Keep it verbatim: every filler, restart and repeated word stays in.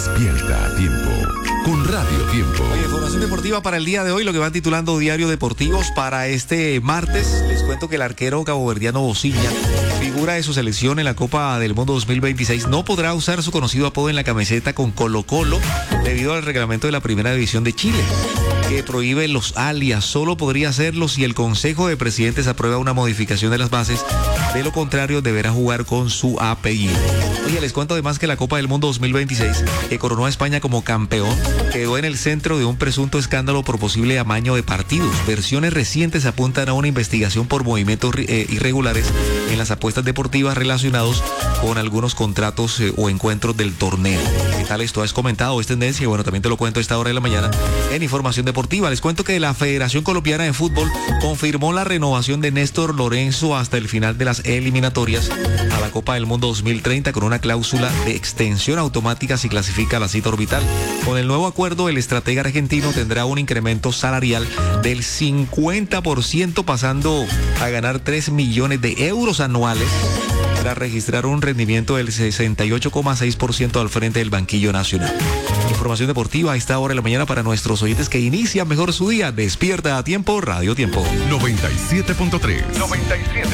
Despierta a tiempo con Radio Tiempo. Oye, información deportiva para el día de hoy, lo que van titulando Diario Deportivos para este martes. Les cuento que el arquero caboverdiano Bociña, figura de su selección en la Copa del Mundo dos mil veintiséis, no podrá usar su conocido apodo en la camiseta con Colo Colo debido al reglamento de la Primera División de Chile, que prohíbe los alias. Solo podría hacerlo si el Consejo de Presidentes aprueba una modificación de las bases. De lo contrario, deberá jugar con su apellido. Oye, les cuento además que la Copa del Mundo dos mil veintiséis, que coronó a España como campeón, quedó en el centro de un presunto escándalo por posible amaño de partidos. Versiones recientes apuntan a una investigación por movimientos eh, irregulares en las apuestas deportivas relacionados con algunos contratos eh, o encuentros del torneo. ¿Qué tal esto? ¿Has comentado? ¿Es tendencia? Bueno, también te lo cuento a esta hora de la mañana en Información Deportiva. Les cuento que la Federación Colombiana de Fútbol confirmó la renovación de Néstor Lorenzo hasta el final de las eliminatorias a la Copa del Mundo dos mil treinta con una cláusula de extensión automática si clasifica a la cita orbital. Con el nuevo acuerdo, el estratega argentino tendrá un incremento salarial del cincuenta por ciento, pasando a ganar tres millones de euros anuales tras registrar un rendimiento del sesenta y ocho coma seis por ciento al frente del banquillo nacional. Información deportiva a esta hora de la mañana para nuestros oyentes que inician mejor su día. Despierta a tiempo, Radio Tiempo. noventa y siete punto tres. noventa y siete.